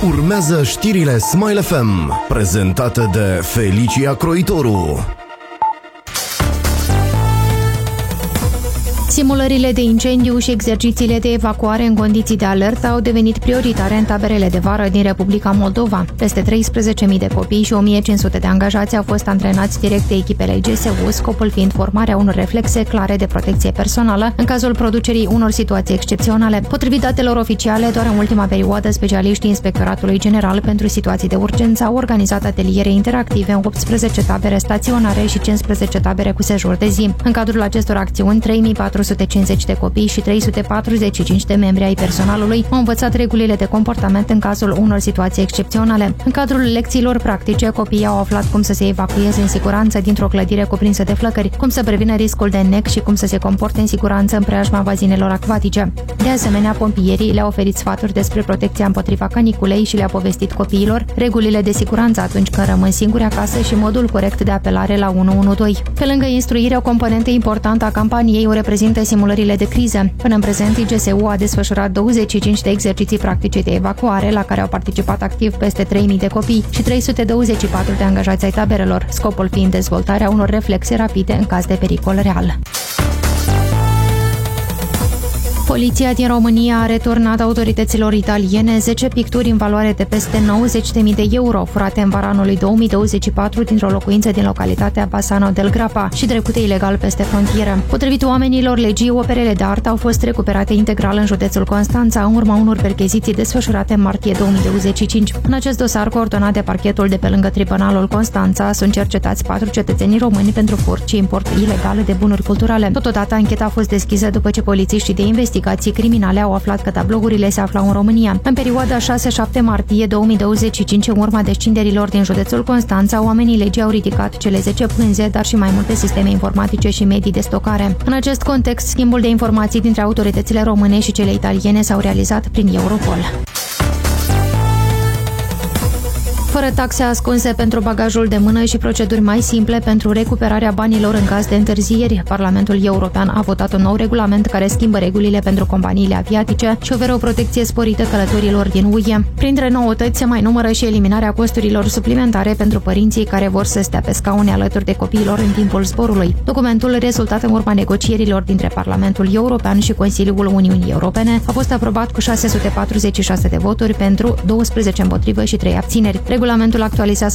Urmează știrile Smile FM, prezentate de Felicia Croitoru. Simulările de incendiu și exercițiile de evacuare în condiții de alertă au devenit prioritare în taberele de vară din Republica Moldova. Peste 13.000 de copii și 1.500 de angajați au fost antrenați direct de echipele GSU, scopul fiind formarea unor reflexe clare de protecție personală în cazul producerii unor situații excepționale. Potrivit datelor oficiale, doar în ultima perioadă, specialiștii Inspectoratului General pentru Situații de Urgență au organizat ateliere interactive în 18 tabere staționare și 15 tabere cu sejur de zi. În cadrul acestor acțiuni, 3.450 de copii și 345 de membri ai personalului au învățat regulile de comportament în cazul unor situații excepționale. În cadrul lecțiilor practice, copiii au aflat cum să se evacueze în siguranță dintr-o clădire cuprinsă de flăcări, cum să prevină riscul de nec și cum să se comporte în siguranță în preajma bazinelor acvatice. De asemenea, pompierii le-au oferit sfaturi despre protecția împotriva caniculei și le-a povestit copiilor regulile de siguranță atunci când rămân singuri acasă și modul corect de apelare la 112. Pe lângă instruire, o componentă importantă a campaniei o reprezintă simulările de criză. Până în prezent, IGSU a desfășurat 25 de exerciții practice de evacuare, la care au participat activ peste 3.000 de copii și 324 de angajați ai taberelor, scopul fiind dezvoltarea unor reflexe rapide în caz de pericol real. Poliția din România a returnat autorităților italiene 10 picturi în valoare de peste 90.000 de euro, furate în vara anului 2024 dintr-o locuință din localitatea Bassano del Grappa și trecute ilegal peste frontieră. Potrivit oamenilor legii, operele de artă au fost recuperate integral în județul Constanța, în urma unor percheziții desfășurate în martie 2025. În acest dosar, coordonat de parchetul de pe lângă Tribunalul Constanța, sunt cercetați 4 cetățeni români pentru furt și import ilegal de bunuri culturale. Totodată, ancheta a fost deschisă după ce polițiștii de investigații criminale au aflat că tablourile se aflau în România. În perioada 6-7 martie 2025, în urma descinderilor din județul Constanța, oamenii legii au ridicat cele 10 pânze, dar și mai multe sisteme informatice și medii de stocare. În acest context, schimbul de informații dintre autoritățile române și cele italiene s-au realizat prin Europol. Fără taxe ascunse pentru bagajul de mână și proceduri mai simple pentru recuperarea banilor în caz de întârzieri, Parlamentul European a votat un nou regulament care schimbă regulile pentru companiile aviatice și oferă o protecție sporită călătorilor din UE. Printre noutăți se mai numără și eliminarea costurilor suplimentare pentru părinții care vor să stea pe scaune alături de copiilor în timpul zborului. Documentul, rezultat în urma negocierilor dintre Parlamentul European și Consiliul Uniunii Europene, a fost aprobat cu 646 de voturi pentru, 12 împotrivă și 3 abțineri. Regulamentul actualizează